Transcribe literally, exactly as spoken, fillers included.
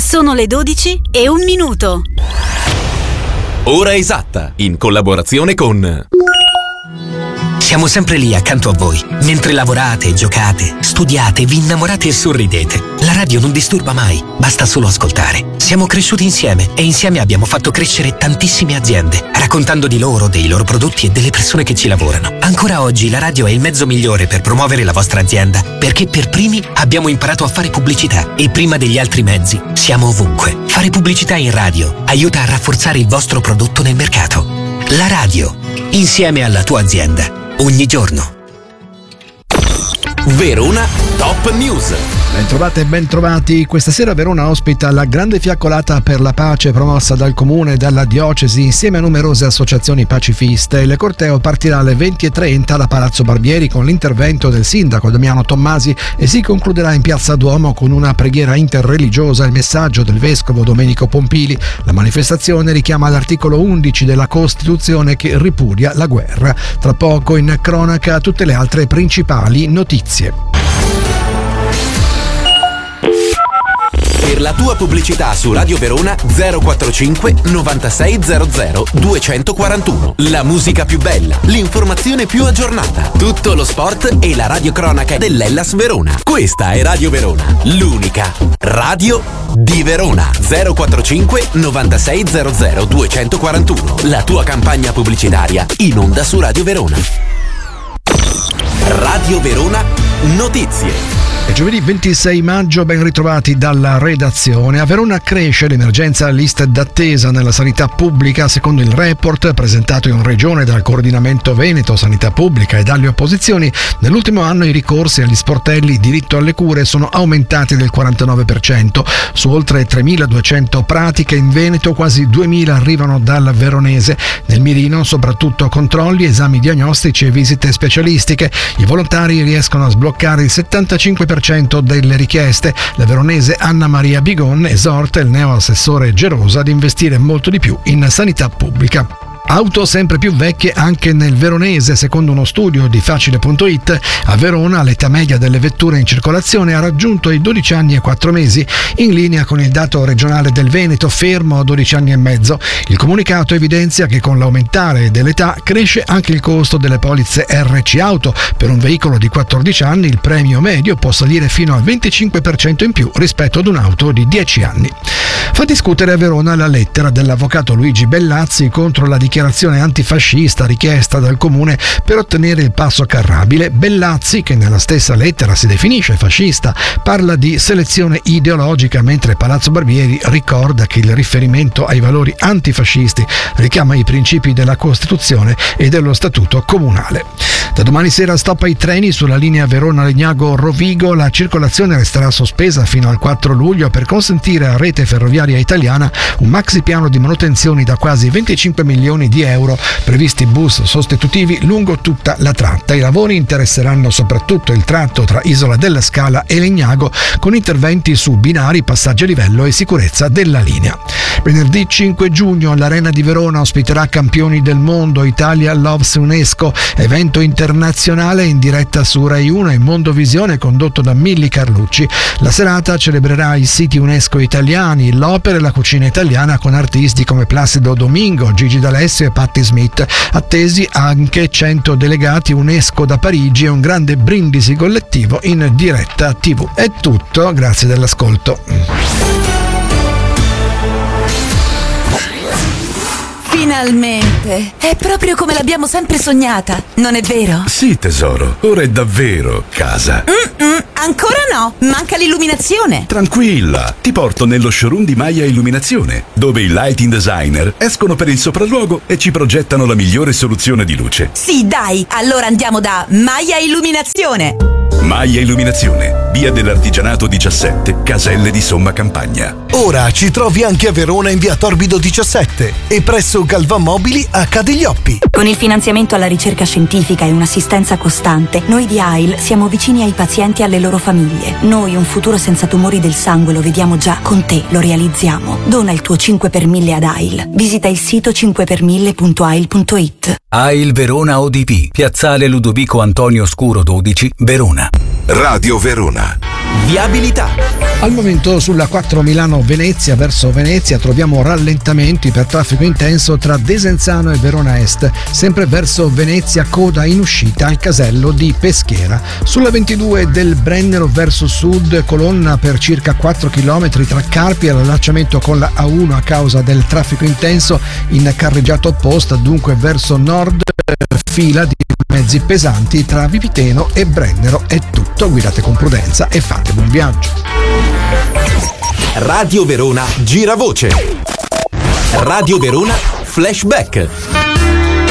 Sono le dodici e un minuto. Ora esatta, in collaborazione con... Siamo sempre lì accanto a voi, mentre lavorate, giocate, studiate, vi innamorate e sorridete. La radio non disturba mai, basta solo ascoltare. Siamo cresciuti insieme e insieme abbiamo fatto crescere tantissime aziende, raccontando di loro, dei loro prodotti e delle persone che ci lavorano. Ancora oggi la radio è il mezzo migliore per promuovere la vostra azienda, perché per primi abbiamo imparato a fare pubblicità e prima degli altri mezzi siamo ovunque. Fare pubblicità in radio aiuta a rafforzare il vostro prodotto nel mercato. La radio, insieme alla tua azienda. Ogni giorno. Verona Top News. Bentrovate e bentrovati. Questa sera Verona ospita la grande fiaccolata per la pace promossa dal comune e dalla diocesi insieme a numerose associazioni pacifiste. Il corteo partirà alle venti e trenta da Palazzo Barbieri con l'intervento del sindaco Damiano Tommasi e si concluderà in Piazza Duomo con una preghiera interreligiosa e il messaggio del vescovo Domenico Pompili. La manifestazione richiama l'articolo undici della Costituzione che ripudia la guerra. Tra poco in cronaca tutte le altre principali notizie. Per la tua pubblicità su Radio Verona zero quarantacinque novantasei zero zero duecentoquarantuno. La musica più bella, l'informazione più aggiornata, tutto lo sport e la radiocronaca dell'Hellas Verona. Questa è Radio Verona, l'unica radio di Verona. zero quarantacinque novantasei zero zero duecentoquarantuno. La tua campagna pubblicitaria in onda su Radio Verona. Radio Verona Notizie. È giovedì ventisei maggio, ben ritrovati dalla redazione. A Verona cresce l'emergenza liste d'attesa nella sanità pubblica. Secondo il report presentato in regione dal coordinamento Veneto Sanità Pubblica e dalle opposizioni, nell'ultimo anno i ricorsi agli sportelli diritto alle cure sono aumentati del quarantanove per cento. Su oltre tremiladuecento pratiche in Veneto, quasi duemila arrivano dal veronese. Nel mirino soprattutto controlli, esami diagnostici e visite specialistiche. I volontari riescono a sbloccare il settantacinque per cento delle richieste. La veronese Anna Maria Bigon esorta il neoassessore Gerosa ad investire molto di più in sanità pubblica. Auto sempre più vecchie anche nel veronese. Secondo uno studio di Facile punto it, a Verona l'età media delle vetture in circolazione ha raggiunto i dodici anni e quattro mesi, in linea con il dato regionale del Veneto, fermo a dodici anni e mezzo. Il comunicato evidenzia che con l'aumentare dell'età cresce anche il costo delle polizze R C Auto. Per un veicolo di quattordici anni il premio medio può salire fino al venticinque per cento in più rispetto ad un'auto di dieci anni. Fa discutere a Verona la lettera dell'avvocato Luigi Bellazzi contro la dichiarazione antifascista richiesta dal comune per ottenere il passo carrabile. Bellazzi, che nella stessa lettera si definisce fascista, parla di selezione ideologica, mentre Palazzo Barbieri ricorda che il riferimento ai valori antifascisti richiama i principi della Costituzione e dello Statuto comunale. Da domani sera stop ai treni sulla linea Verona-Legnago-Rovigo. La circolazione resterà sospesa fino al quattro luglio per consentire a Rete Ferroviaria Italiana un maxi piano di manutenzioni da quasi venticinque milioni di euro, previsti bus sostitutivi lungo tutta la tratta. I lavori interesseranno soprattutto il tratto tra Isola della Scala e Legnago, con interventi su binari, passaggi a livello e sicurezza della linea. Venerdì cinque giugno l'Arena di Verona ospiterà Campioni del Mondo Italia Loves UNESCO, evento internazionale in diretta su Rai uno e Mondovisione condotto da Milly Carlucci. La serata celebrerà i siti UNESCO italiani, l'opera e la cucina italiana con artisti come Placido Domingo, Gigi D'Alessio e Patti Smith. Attesi anche cento delegati UNESCO da Parigi e un grande brindisi collettivo in diretta tivù. È tutto, grazie dell'ascolto. Finalmente! È proprio come l'abbiamo sempre sognata, non è vero? Sì, tesoro, ora è davvero casa. Mm-mm, ancora no, manca l'illuminazione. Tranquilla, ti porto nello showroom di Maya Illuminazione, dove i lighting designer escono per il sopralluogo e ci progettano la migliore soluzione di luce. Sì, dai, allora andiamo da Maya Illuminazione. Maya Illuminazione, via dell'Artigianato diciassette, Caselle di Somma Campagna. Ora ci trovi anche a Verona in via Torbido diciassette e presso Galvan Mobili a Cadiglioppi. Con il finanziamento alla ricerca scientifica e un'assistenza costante, noi di A I L siamo vicini ai pazienti e alle loro famiglie. Noi un futuro senza tumori del sangue lo vediamo già, con te lo realizziamo. Dona il tuo cinque per mille ad A I L. Visita il sito cinque per mille punto a i l punto it. A I L Verona O D P, Piazzale Ludovico Antonio Scuro dodici, Verona. Radio Verona. viabilità. Al momento sulla quattro Milano-Venezia verso Venezia troviamo rallentamenti per traffico intenso tra Desenzano e Verona Est, sempre verso Venezia coda in uscita al casello di Peschiera. Sulla ventidue del Brennero verso sud colonna per circa quattro chilometri tra Carpi e l'allacciamento con la A uno a causa del traffico intenso in carreggiata opposta, dunque verso nord fila di mezzi pesanti tra Vipiteno e Brennero. È tutto, guidate con prudenza e fate buon viaggio. Radio Verona Giravoce. Radio Verona Flashback.